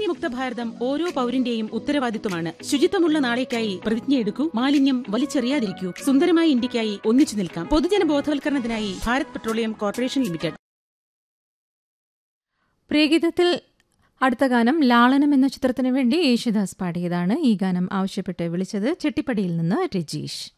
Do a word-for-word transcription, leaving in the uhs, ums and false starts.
മാലിന്യമുക്ത ഭാരതം ഓരോ പൗരന്റെയും ഉത്തരവാദിത്വമാണ്. ശുചിത്വമുള്ള നാളേക്കായി പ്രതിജ്ഞയെടുക്കൂ. മാലിന്യം വലിച്ചെറിയാതിരിക്കൂ. സുന്ദരമായ ഇന്ത്യക്കായി ഒന്നിച്ചു നിൽക്കാം. പൊതുജന ബോധവൽക്കരണത്തിനായി ഭാരത് പെട്രോളിയം കോർപ്പറേഷൻ ലിമിറ്റഡ്. പ്രേഗീതത്തിൽ അടുത്ത ഗാനം ലാളനം എന്ന ചിത്രത്തിനു വേണ്ടി യേശുദാസ് പാടിയതാണ്. ഈ ഗാനം ആവശ്യപ്പെട്ട് വിളിച്ചത് ചെട്ടിപ്പടിയിൽ നിന്ന് രജീഷ്.